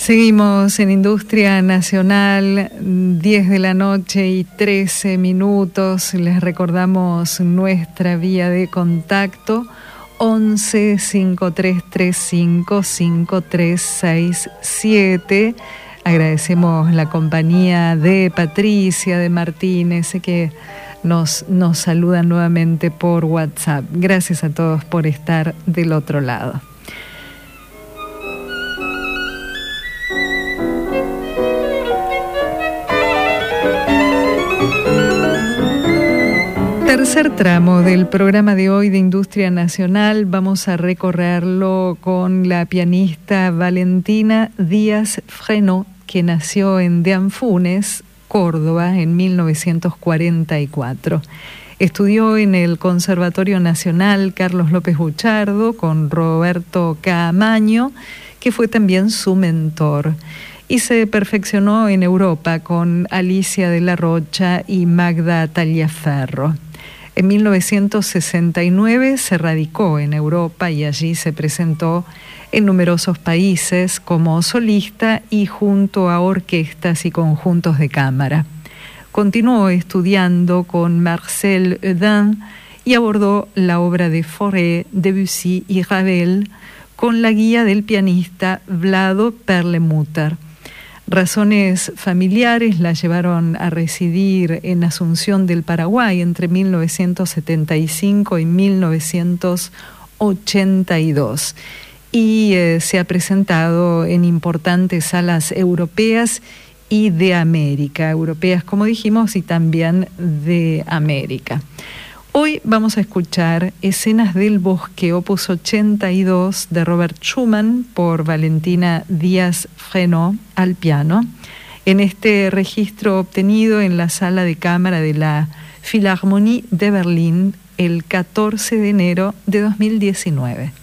Seguimos en Industria Nacional, 10 de la noche y 13 minutos. Les recordamos nuestra vía de contacto 11 5335 5367. Agradecemos la compañía de Patricia, de Martínez, que nos saludan nuevamente por WhatsApp. Gracias a todos por estar del otro lado. Tercer tramo del programa de hoy de Industria Nacional. Vamos a recorrerlo con la pianista Valentina Díaz Frenot, que nació en De Anfunes, Córdoba, en 1944. Estudió en el Conservatorio Nacional Carlos López Buchardo con Roberto Caamaño, que fue también su mentor. Y se perfeccionó en Europa con Alicia de la Rocha y Magda Taliaferro. En 1969 se radicó en Europa y allí se presentó en numerosos países como solista y junto a orquestas y conjuntos de cámara. Continuó estudiando con Marcel Eudin y abordó la obra de Fauré, Debussy y Ravel con la guía del pianista Vlado Perlmutter. Razones familiares la llevaron a residir en Asunción del Paraguay entre 1975 y 1982 y se ha presentado en importantes salas europeas y de América, europeas como dijimos y también de América. Hoy vamos a escuchar Escenas del Bosque, opus 82 de Robert Schumann por Valentina Díaz Frenot al piano, en este registro obtenido en la sala de cámara de la Philharmonie de Berlín el 14 de enero de 2019.